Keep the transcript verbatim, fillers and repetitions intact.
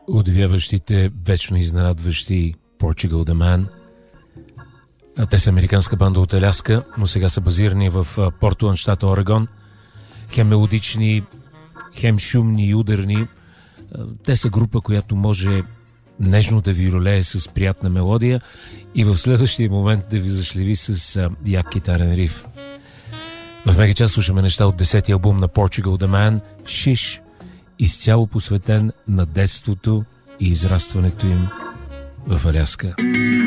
удивяващите, вечно изненадващи Portugal the Man. Те са американска банда от Аляска, но сега са базирани в Портланд, щата Орегон. Хем мелодични, хем шумни и ударни. Те са група, която може нежно да ви ролее с приятна мелодия и в следващия момент да ви зашливи с як китарен риф. В мега час слушаме неща от десетия албум на Portugal the Man, Шиш, изцяло посветен на детството и израстването им в Аляска.